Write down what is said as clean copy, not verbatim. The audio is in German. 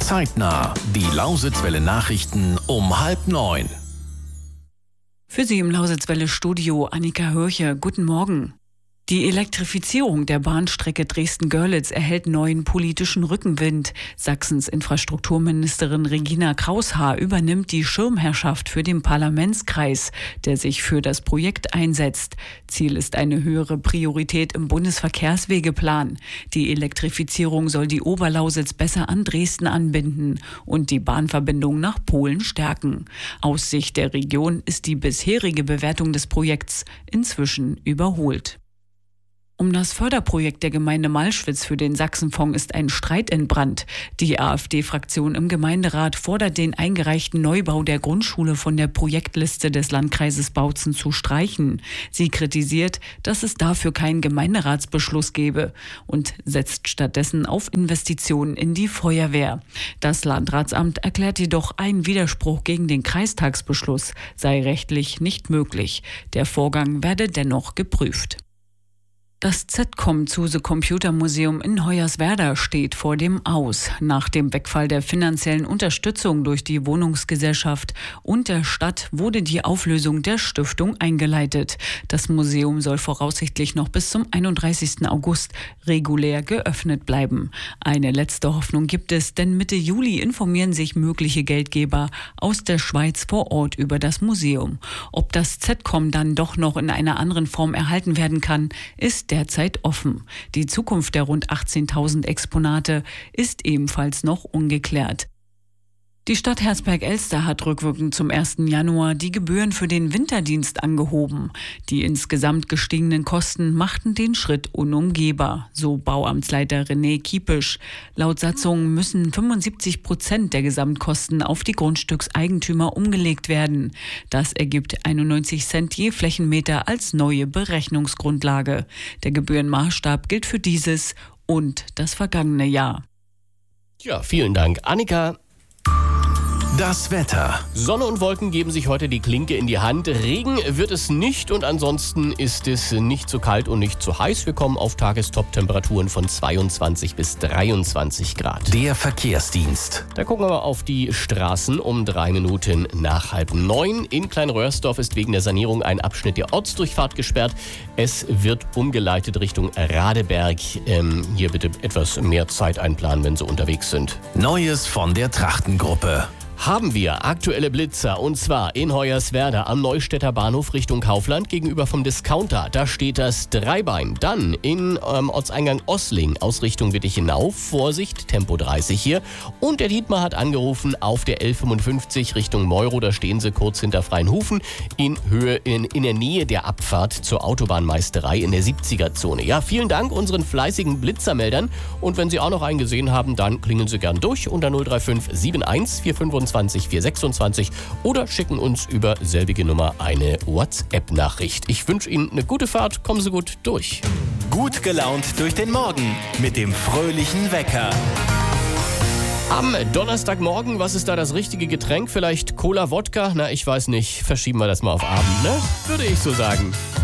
Zeitnah. Die Lausitzwelle Nachrichten um 8:30. Für Sie im Lausitzwelle-Studio Annika Hörche. Guten Morgen. Die Elektrifizierung der Bahnstrecke Dresden-Görlitz erhält neuen politischen Rückenwind. Sachsens Infrastrukturministerin Regina Kraushaar übernimmt die Schirmherrschaft für den Parlamentskreis, der sich für das Projekt einsetzt. Ziel ist eine höhere Priorität im Bundesverkehrswegeplan. Die Elektrifizierung soll die Oberlausitz besser an Dresden anbinden und die Bahnverbindung nach Polen stärken. Aus Sicht der Region ist die bisherige Bewertung des Projekts inzwischen überholt. Um das Förderprojekt der Gemeinde Malschwitz für den Sachsenfonds ist ein Streit entbrannt. Die AfD-Fraktion im Gemeinderat fordert den eingereichten Neubau der Grundschule von der Projektliste des Landkreises Bautzen zu streichen. Sie kritisiert, dass es dafür keinen Gemeinderatsbeschluss gebe und setzt stattdessen auf Investitionen in die Feuerwehr. Das Landratsamt erklärt jedoch, ein Widerspruch gegen den Kreistagsbeschluss sei rechtlich nicht möglich. Der Vorgang werde dennoch geprüft. Das ZCOM-Zuse-Computermuseum in Hoyerswerda steht vor dem Aus. Nach dem Wegfall der finanziellen Unterstützung durch die Wohnungsgesellschaft und der Stadt wurde die Auflösung der Stiftung eingeleitet. Das Museum soll voraussichtlich noch bis zum 31. August regulär geöffnet bleiben. Eine letzte Hoffnung gibt es, denn Mitte Juli informieren sich mögliche Geldgeber aus der Schweiz vor Ort über das Museum. Ob das ZCOM dann doch noch in einer anderen Form erhalten werden kann, ist derzeit offen. Die Zukunft der rund 18.000 Exponate ist ebenfalls noch ungeklärt. Die Stadt Hersberg-Elster hat rückwirkend zum 1. Januar die Gebühren für den Winterdienst angehoben. Die insgesamt gestiegenen Kosten machten den Schritt unumgehbar, so Bauamtsleiter René Kiepisch. Laut Satzung müssen 75% der Gesamtkosten auf die Grundstückseigentümer umgelegt werden. Das ergibt 91 Cent je Flächenmeter als neue Berechnungsgrundlage. Der Gebührenmaßstab gilt für dieses und das vergangene Jahr. Ja, vielen Dank, Annika. Das Wetter. Sonne und Wolken geben sich heute die Klinke in die Hand. Regen wird es nicht und ansonsten ist es nicht zu kalt und nicht zu heiß. Wir kommen auf Tagestop-Temperaturen von 22 bis 23 Grad. Der Verkehrsdienst. Da gucken wir mal auf die Straßen um 3 Minuten nach 8:30. In Kleinröhrsdorf ist wegen der Sanierung ein Abschnitt der Ortsdurchfahrt gesperrt. Es wird umgeleitet Richtung Radeberg. Hier bitte etwas mehr Zeit einplanen, wenn Sie unterwegs sind. Neues von der Trachtengruppe. Haben wir aktuelle Blitzer und zwar in Hoyerswerda am Neustädter Bahnhof Richtung Kaufland gegenüber vom Discounter. Da steht das Dreibein. Dann in Ortseingang Ossling aus Richtung Wittichenau. Vorsicht, Tempo 30 hier. Und der Dietmar hat angerufen auf der L55 Richtung Meuro. Da stehen sie kurz hinter Freienhufen in der Nähe der Abfahrt zur Autobahnmeisterei in der 70er-Zone. Ja, vielen Dank unseren fleißigen Blitzermeldern. Und wenn Sie auch noch einen gesehen haben, dann klingeln Sie gern durch unter 035 71 425 426 oder schicken uns über selbige Nummer eine WhatsApp-Nachricht. Ich wünsche Ihnen eine gute Fahrt, kommen Sie gut durch. Gut gelaunt durch den Morgen mit dem fröhlichen Wecker. Am Donnerstagmorgen, was ist da das richtige Getränk? Vielleicht Cola, Wodka? Na, ich weiß nicht. Verschieben wir das mal auf Abend, ne? Würde ich so sagen.